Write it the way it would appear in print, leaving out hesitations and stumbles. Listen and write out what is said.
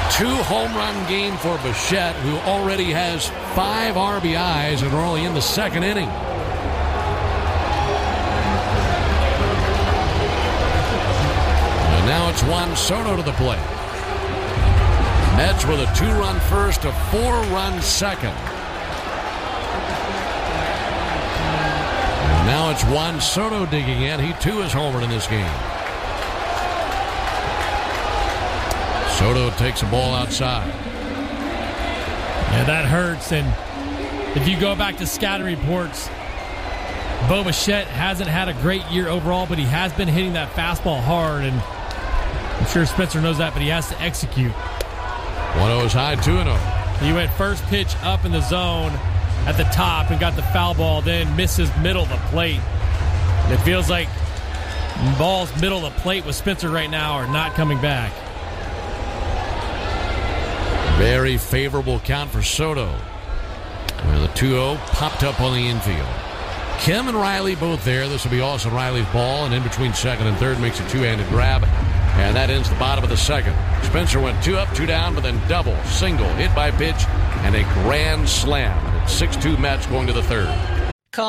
2-home run game for Bichette, who already has 5 RBIs and we're only in the second inning. And now it's Juan Soto to the plate. Mets with a 2-run first, a 4-run second. And now it's Juan Soto digging in. He too is homered in this game. Soto takes a ball outside. Yeah, that hurts. And if you go back to scouting reports, Bo Bichette hasn't had a great year overall, but he has been hitting that fastball hard. And I'm sure Spencer knows that, but he has to execute. 1-0 is high, 2-0. He went first pitch up in the zone at the top and got the foul ball, then misses middle of the plate. And it feels like balls middle of the plate with Spencer right now are not coming back. Very favorable count for Soto. Where the 2-0 popped up on the infield. Kim and Riley both there. This will be Austin Riley's ball, and in between second and third makes a two-handed grab. And that ends the bottom of the second. Spencer went 2 up, 2 down, but then double, single, hit by pitch, and a grand slam. It's 6-2 Mets going to the third.